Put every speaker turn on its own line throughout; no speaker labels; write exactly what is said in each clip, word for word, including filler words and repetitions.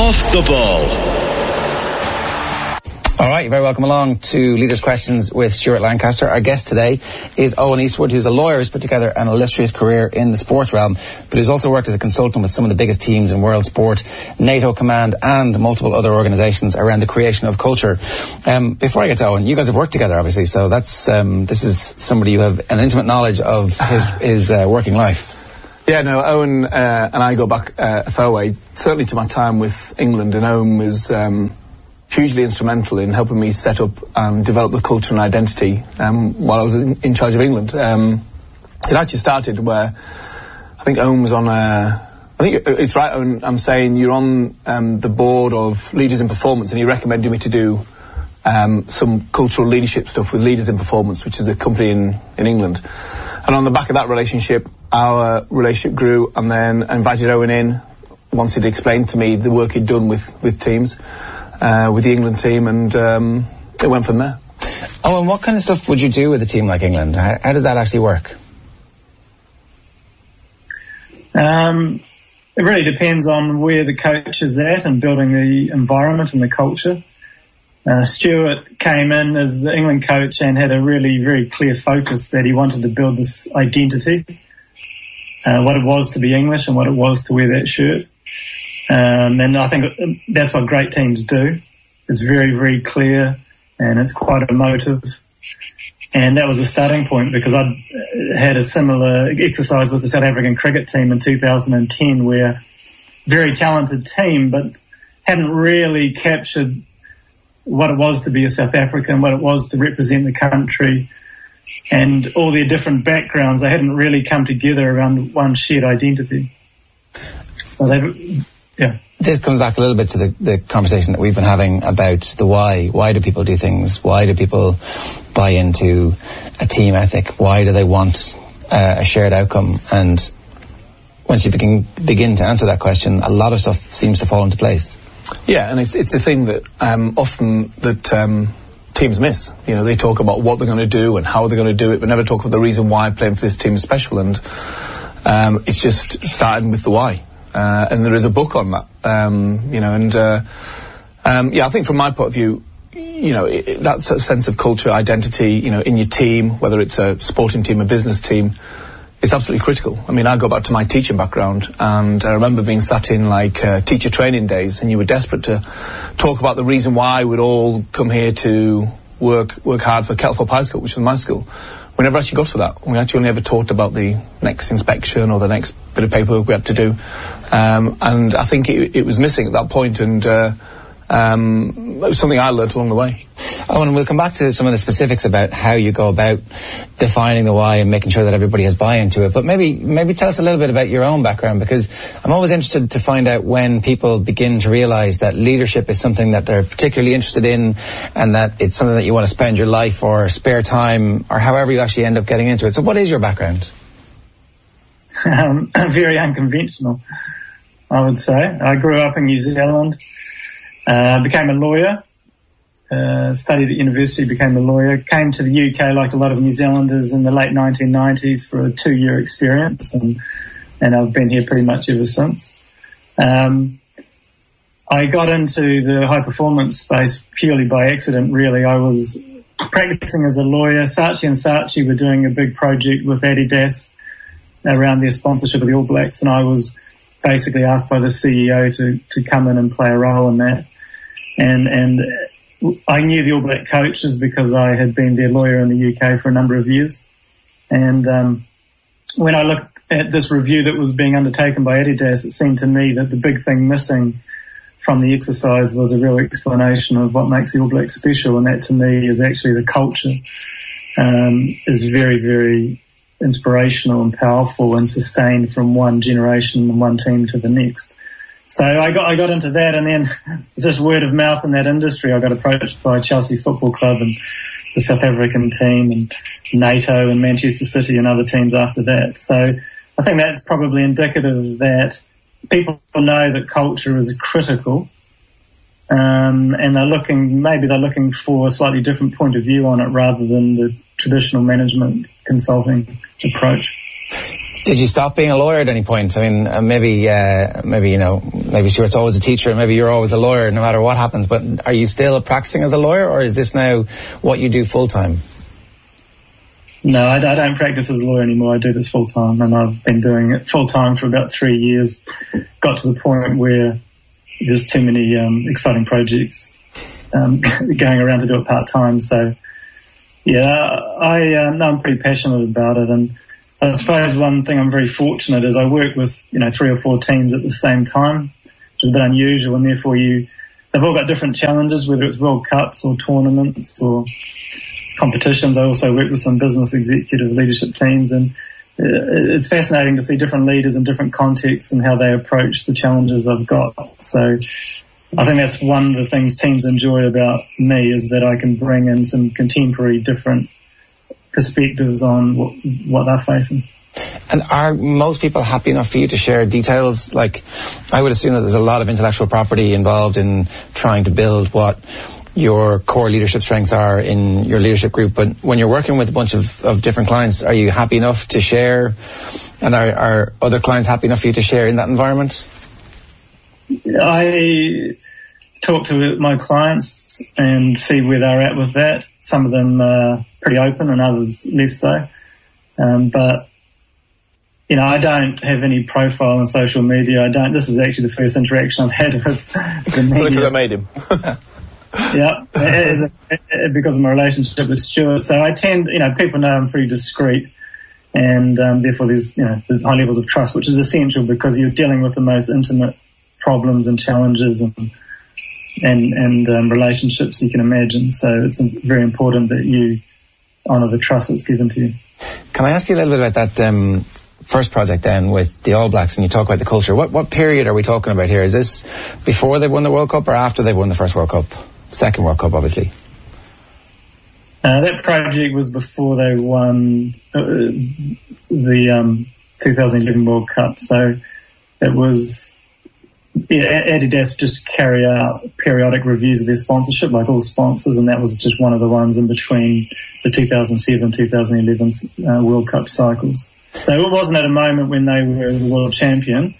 Off the Ball.
All right, you're very welcome along to Leaders' Questions with Stuart Lancaster. Our guest today is Owen Eastwood, who's a lawyer who's put together an illustrious career in the sports realm, but who's also worked as a consultant with some of the biggest teams in world sport, NATO Command, and multiple other organisations around the creation of culture. Um, before I get to Owen, you guys have worked together, obviously, so that's um, this is somebody you have an intimate knowledge of his, his uh, working life.
Yeah, no, Owen uh, and I go back uh, a fair way, certainly to my time with England, and Owen was Um, hugely instrumental in helping me set up and develop the culture and identity um, while I was in, in charge of England. Um, it actually started where I think Owen was on a... I think it's right, Owen, I'm saying you're on um, the board of Leaders in Performance, and he recommended me to do um, some cultural leadership stuff with Leaders in Performance, which is a company in, in England. And on the back of that relationship, our relationship grew, and then I invited Owen in once he'd explained to me the work he'd done with, with teams. Uh, with the England team, and um, it went from there.
Oh, and what kind of stuff would you do with a team like England? How, how does that actually work?
Um, it really depends on where the coach is at and building the environment and the culture. Uh, Stuart came in as the England coach and had a really very clear focus that he wanted to build this identity, uh, what it was to be English and what it was to wear that shirt. Um, and I think that's what great teams do. It's very, very clear, and it's quite emotive. And that was a starting point, because I had a similar exercise with the South African cricket team in two thousand ten, where very talented team, but hadn't really captured what it was to be a South African, what it was to represent the country, and all their different backgrounds. They hadn't really come together around one shared identity. So they Yeah.
This comes back a little bit to the, the conversation that we've been having about the why. Why do people do things? Why do people buy into a team ethic? Why do they want uh, a shared outcome? And once you begin, begin to answer that question, a lot of stuff seems to fall into place.
Yeah, and it's it's a thing that um, often that um, teams miss. You know, they talk about what they're going to do and how they're going to do it, but never talk about the reason why playing for this team is special. And um, it's just starting with the why. Uh, and there is a book on that, um, you know, and, uh, um, yeah, I think from my point of view, you know, it, it, that sort of sense of culture, identity, you know, in your team, whether it's a sporting team, a business team, is absolutely critical. I mean, I go back to my teaching background, and I remember being sat in, like, uh, teacher training days, and you were desperate to talk about the reason why we'd all come here to work, work hard for Kettlethorpe High School, which was my school. We never actually got to that. We actually only ever talked about the next inspection or the next bit of paperwork we had to do. Um, and I think it, it was missing at that point, and uh, um, it was something I learnt along the way.
Oh, and we'll come back to some of the specifics about how you go about defining the why and making sure that everybody has buy-in to it. But maybe maybe tell us a little bit about your own background, because I'm always interested to find out when people begin to realise that leadership is something that they're particularly interested in, and that it's something that you want to spend your life or spare time or however you actually end up getting into it. So what is your background?
Um, very unconventional, I would say. I grew up in New Zealand, uh, became a lawyer. Uh, studied at university, became a lawyer, came to the U K like a lot of New Zealanders in the late nineteen nineties for a two-year experience, and and I've been here pretty much ever since. Um, I got into the high-performance space purely by accident, really. I was practicing as a lawyer. Saatchi and Saatchi were doing a big project with Adidas around their sponsorship of the All Blacks, and I was basically asked by the C E O to, to come in and play a role in that. And, and I knew the All Black coaches because I had been their lawyer in the U K for a number of years. And um, when I looked at this review that was being undertaken by Adidas, it seemed to me that the big thing missing from the exercise was a real explanation of what makes the All Blacks special, and that to me is actually the culture. Um, is very, very inspirational and powerful and sustained from one generation and one team to the next. So I got I got into that, and then it's just word of mouth in that industry. I got approached by Chelsea Football Club and the South African team and NATO and Manchester City and other teams after that. So I think that's probably indicative that people know that culture is critical, um, and they're looking, maybe they're looking for a slightly different point of view on it rather than the traditional management consulting approach.
Did you stop being a lawyer at any point? I mean, uh, maybe, uh, maybe you know, maybe Stuart's always a teacher, and maybe you're always a lawyer, no matter what happens. But are you still practicing as a lawyer, or is this now what you do full time?
No, I, I don't practice as a lawyer anymore. I do this full time, and I've been doing it full time for about three years. Got to the point where there's too many um, exciting projects um, going around to do it part time. So, yeah, I uh, no, I'm pretty passionate about it, and I suppose one thing I'm very fortunate is I work with you know three or four teams at the same time, which is a bit unusual, and therefore you they've all got different challenges, whether it's World Cups or tournaments or competitions. I also work with some business executive leadership teams, and it's fascinating to see different leaders in different contexts and how they approach the challenges they've got. So I think that's one of the things teams enjoy about me, is that I can bring in some contemporary different perspectives on what, what they're facing.
And are most people happy enough for you to share details? Like, I would assume that there's a lot of intellectual property involved in trying to build what your core leadership strengths are in your leadership group, but when you're working with a bunch of, of different clients, are you happy enough to share, and are, are other clients happy enough for you to share in that environment?
I talk to my clients and see where they're at with that. Some of them are pretty open and others less so. Um, but, you know, I don't have any profile on social media. I don't, this is actually the first interaction I've had with the media.
Because I made him.
Yeah, as a, because of my relationship with Stuart. So I tend, you know, people know I'm pretty discreet, and um, therefore there's, you know, there's high levels of trust, which is essential because you're dealing with the most intimate problems and challenges and and and um, relationships you can imagine. So it's very important that you honour the trust that's given to you.
Can I ask you a little bit about that um, first project then with the All Blacks, and you talk about the culture? What what period are we talking about here? Is this before they've won the World Cup or after they've won the first World Cup? Second World Cup, obviously.
Uh, that project was before they won uh, the um, two thousand eleven World Cup. So it was, yeah, Adidas just carry out periodic reviews of their sponsorship, like all sponsors, and that was just one of the ones in between the two thousand seven two thousand eleven uh, World Cup cycles. So it wasn't at a moment when they were the world champion.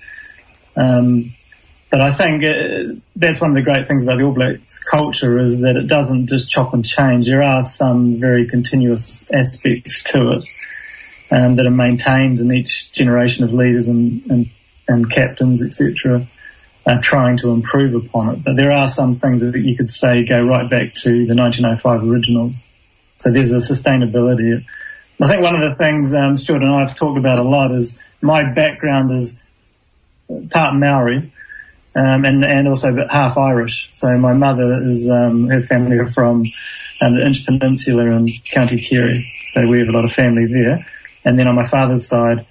Um, But I think uh, that's one of the great things about the All Blacks culture, is that it doesn't just chop and change. There are some very continuous aspects to it um, that are maintained in each generation of leaders and, and, and captains, et cetera, uh, trying to improve upon it. But there are some things that you could say go right back to the nineteen oh five originals. So there's a sustainability. I think one of the things um, Stuart and I have talked about a lot is my background is part Maori. Um, and, and also half Irish. So my mother is, um, her family are from um, the Inch Peninsula in County Kerry. So we have a lot of family there. And then on my father's side,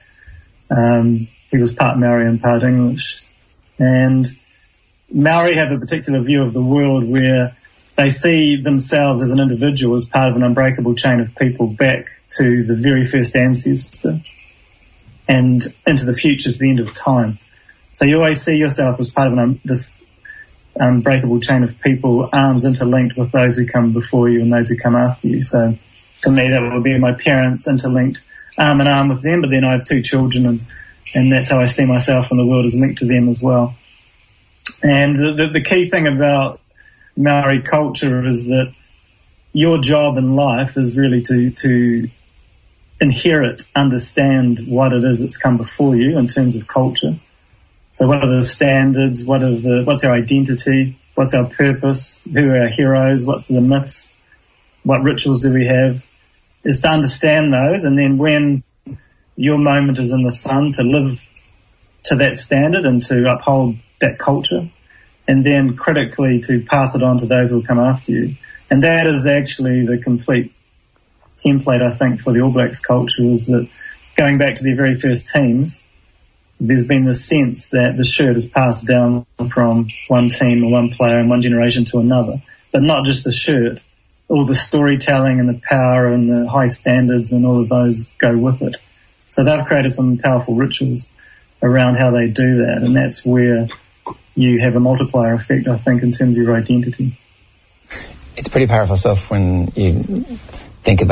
um, he was part Maori and part English. And Maori have a particular view of the world where they see themselves as an individual, as part of an unbreakable chain of people back to the very first ancestor and into the future, to the end of time. So you always see yourself as part of an, um, this unbreakable chain of people, arms interlinked with those who come before you and those who come after you. So for me, that would be my parents interlinked arm in arm with them, but then I have two children, and, and that's how I see myself in the world, as linked to them as well. And the, the, the key thing about Maori culture is that your job in life is really to, to inherit, understand what it is that's come before you in terms of culture. So what are the standards? What are the, what's our identity? What's our purpose? Who are our heroes? What's the myths? What rituals do we have? Is to understand those, and then when your moment is in the sun, to live to that standard and to uphold that culture, and then critically to pass it on to those who will come after you. And that is actually the complete template, I think, for the All Blacks culture, is that going back to their very first teams, there's been this sense that the shirt is passed down from one team or one player and one generation to another. But not just the shirt, all the storytelling and the power and the high standards and all of those go with it. So they've created some powerful rituals around how they do that, and that's where you have a multiplier effect, I think, in terms of your identity.
It's pretty powerful stuff when you think about it.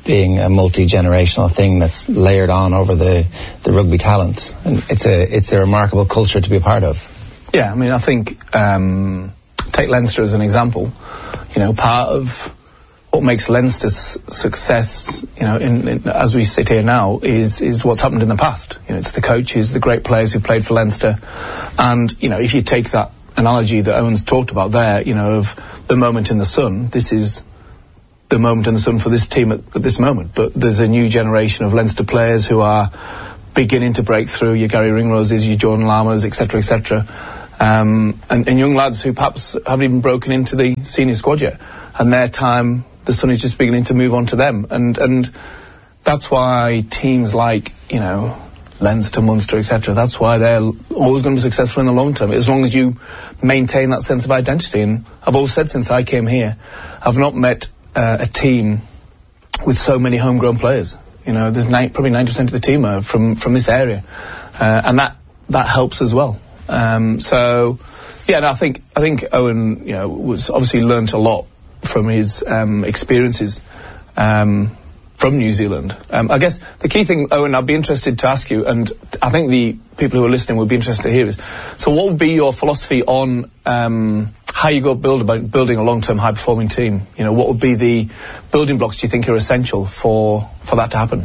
being a multi-generational thing that's layered on over the, the rugby talent. And it's a it's a remarkable culture to be a part of.
Yeah, I mean, I think, um, take Leinster as an example. You know, part of what makes Leinster's success, you know, in, in, as we sit here now, is is what's happened in the past. You know, it's the coaches, the great players who played for Leinster. And, you know, if you take that analogy that Owen's talked about there, you know, of the moment in the sun, this is the moment in the sun for this team at, at this moment. But there's a new generation of Leinster players who are beginning to break through, your Gary Ringroses, your Jordan Lamas, et cetera, et cetera. Um, and, and young lads who perhaps haven't even broken into the senior squad yet. And their time, the sun is just beginning to move on to them. And and that's why teams like, you know, Leinster, Munster, et cetera, that's why they're always going to be successful in the long term, as long as you maintain that sense of identity. And I've always said since I came here, I've not met uh, a team with so many homegrown players. You know, there's ni- probably ninety percent of the team are from, from this area. Uh, and that, that helps as well. Um, so, yeah, and I think, I think Owen, you know, was obviously learnt a lot from his um, experiences um, from New Zealand. Um, I guess the key thing, Owen, I'd be interested to ask you, and I think the people who are listening would be interested to hear is, so what would be your philosophy on um, how you go build about building a long-term high-performing team? You know, what would be the building blocks do you think are essential for, for that to happen?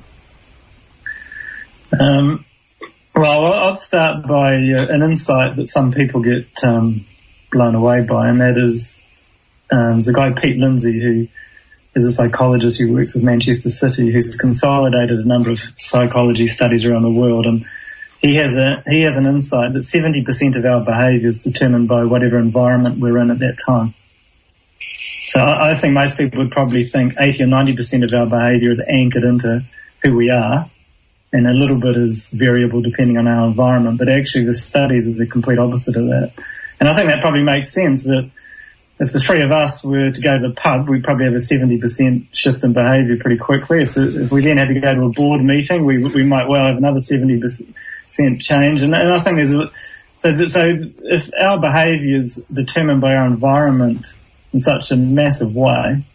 Um, well, I'd start by uh, an insight that some people get um, blown away by, and that is Um, there's a guy, Pete Lindsay, who is a psychologist who works with Manchester City, who's consolidated a number of psychology studies around the world, and he has a he has an insight that seventy percent of our behaviour is determined by whatever environment we're in at that time. So I, I think most people would probably think eighty or ninety percent of our behaviour is anchored into who we are, and a little bit is variable depending on our environment, but actually the studies are the complete opposite of that. And I think that probably makes sense that if the three of us were to go to the pub, we'd probably have a seventy percent shift in behaviour pretty quickly. If, the, if we then had to go to a board meeting, we we might well have another seventy percent change. And, and I think there's a, so, so if our behaviour is determined by our environment in such a massive way,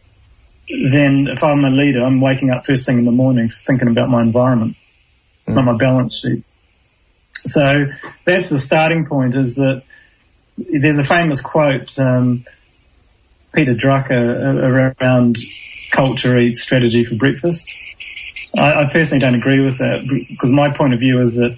then if I'm a leader, I'm waking up first thing in the morning thinking about my environment, mm. not my balance sheet. So that's the starting point, is that there's a famous quote, um, Peter Drucker, around culture eats strategy for breakfast. I, I personally don't agree with that, because my point of view is that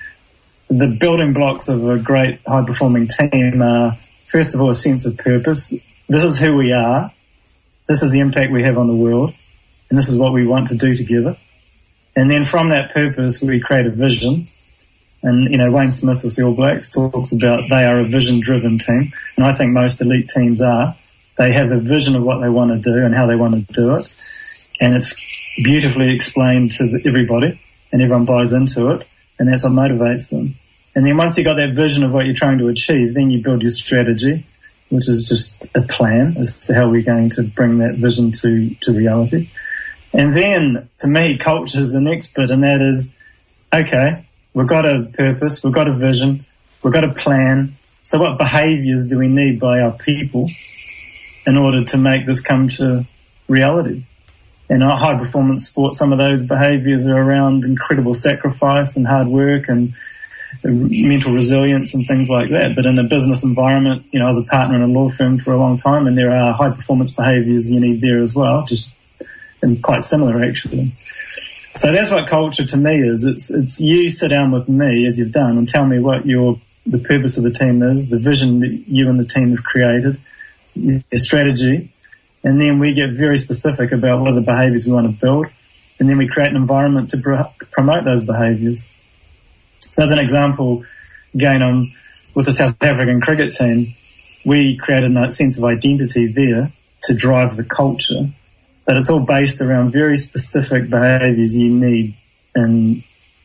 the building blocks of a great high-performing team are, first of all, a sense of purpose. This is who we are. This is the impact we have on the world. And this is what we want to do together. And then from that purpose, we create a vision. And, you know, Wayne Smith with the All Blacks talks about they are a vision-driven team. And I think most elite teams are. They have a vision of what they want to do and how they want to do it. And it's beautifully explained to the, everybody, and everyone buys into it. And that's what motivates them. And then once you've got that vision of what you're trying to achieve, then you build your strategy, which is just a plan as to how we're going to bring that vision to, to reality. And then, to me, culture is the next bit, and that is, okay, we've got a purpose, we've got a vision, we've got a plan. So what behaviours do we need by our people in order to make this come to reality? In our high performance sport, some of those behaviours are around incredible sacrifice and hard work and mental resilience and things like that. But in a business environment, you know, I was a partner in a law firm for a long time, and there are high performance behaviours you need there as well, just and quite similar actually. So that's what culture to me is. It's it's you sit down with me, as you've done, and tell me what your the purpose of the team is, the vision that you and the team have created, your strategy, and then we get very specific about what are the behaviours we want to build, and then we create an environment to pr- promote those behaviours. So as an example, again, um, with the South African cricket team, we created a sense of identity there to drive the culture. But it's all based around very specific behaviours you need in,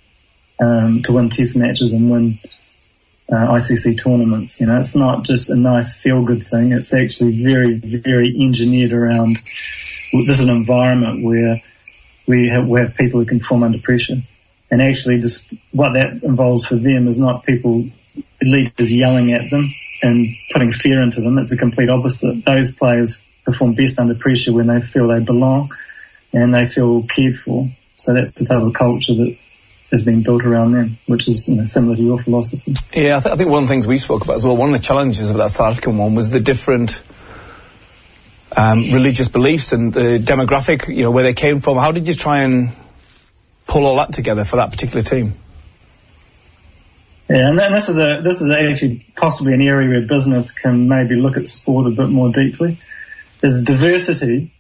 um, to win test matches and win uh, I C C tournaments. You know, it's not just a nice feel-good thing. It's actually very, very engineered around. This is an environment where we have, we have people who can perform under pressure, and actually, just what that involves for them is not people leaders yelling at them and putting fear into them. It's the complete opposite. Those players perform best under pressure when they feel they belong, and they feel cared for. So that's the type of culture that has been built around them, which is, you know, similar to your philosophy.
Yeah, I, th- I think one of the things we spoke about as well, one of the challenges of that South African one was the different um, religious beliefs and the demographic, you know, where they came from. How did you try and pull all that together for that particular team?
Yeah, and then this is a this is actually possibly an area where business can maybe look at sport a bit more deeply. Is diversity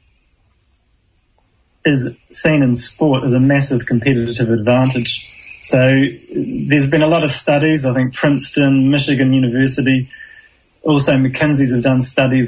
is seen in sport as a massive competitive advantage. So there's been a lot of studies. I think Princeton, Michigan University, also McKinsey's have done studies